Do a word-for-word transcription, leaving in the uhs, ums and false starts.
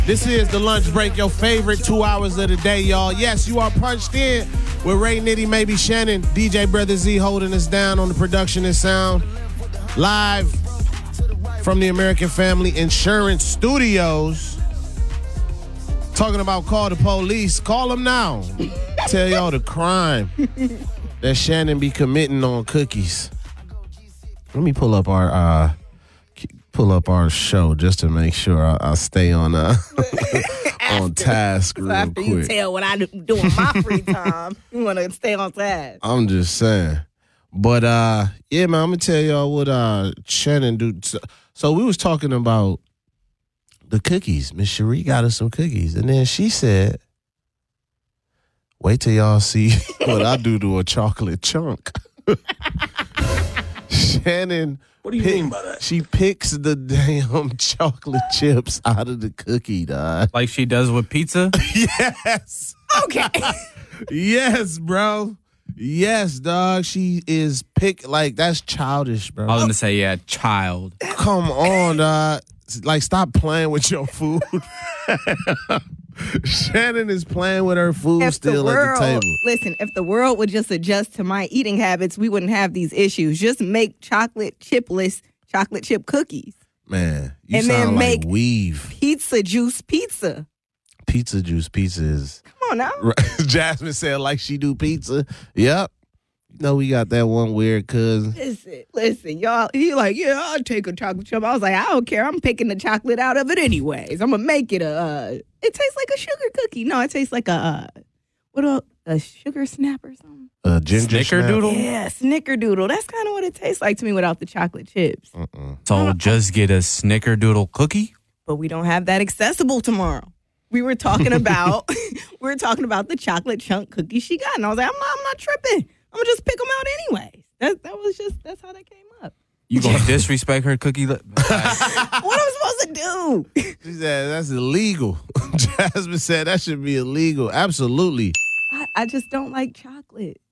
This is the lunch break, your favorite two hours of the day, y'all. Yes, you are punched in with Ray Nitty, maybe Shannon, D J Brother Z holding us down on the production and sound. Live from the American Family Insurance Studios. Talking about call the police. Call them now. Tell y'all the crime that Shannon be committing on cookies. Let me pull up our uh, pull up our show just to make sure I, I stay on uh, on task real so after quick. You tell what I do, do in my free time. You want to stay on task. I'm just saying. But uh, yeah, man, I'm gonna tell y'all what uh Shannon do. So, so we was talking about the cookies. Miss Cherie got us some cookies, and then she said, "Wait till y'all see what I do to a chocolate chunk." Shannon, what do you pick, mean by that? She picks the damn chocolate chips out of the cookie, dog. Like she does with pizza? Yes. Okay. Yes, bro. Yes, dog. She is pick like that's childish, bro. I was gonna say, yeah, child. Come on, dog. Like, stop playing with your food. Shannon is playing with her food if still the world, at the table. Listen, if the world would just adjust to my eating habits, we wouldn't have these issues. Just make chocolate chipless chocolate chip cookies. Man, you and sound then like make weave. Pizza juice pizza. Pizza juice pizza is. Come on now. Jasmine said like she do pizza. Yep. You know we got that one weird cousin. Listen, listen, y'all. He like, yeah, I'll take a chocolate chip. I was like, I don't care. I'm picking the chocolate out of it anyways. I'm gonna make it a. Uh, it tastes like a sugar cookie. No, it tastes like a uh, what a, a sugar snap or something. A ginger Snickerdoodle? Yeah, snickerdoodle. That's kind of what it tastes like to me without the chocolate chips. Uh-uh. So just get a snickerdoodle cookie? But we don't have that accessible tomorrow. We were talking about we were talking about the chocolate chunk cookie she got, and I was like, I'm not, I'm not tripping. I'm gonna just pick them out anyways. That that was just that's how that came up. You gonna disrespect her cookie? Li- What am I supposed to do? She said that's illegal. Jasmine said that should be illegal. Absolutely. I, I just don't like chocolate.